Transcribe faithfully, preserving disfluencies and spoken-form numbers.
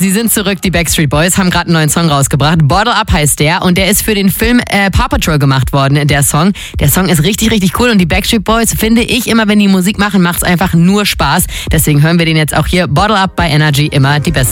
Sie sind zurück, die Backstreet Boys, haben gerade einen neuen Song rausgebracht. Bottle Up heißt der und der ist für den Film äh, Paw Patrol gemacht worden, der Song. Der Song ist richtig, richtig cool und die Backstreet Boys, finde ich, immer wenn die Musik machen, macht es einfach nur Spaß. Deswegen hören wir den jetzt auch hier. Bottle Up bei Energy, immer die besten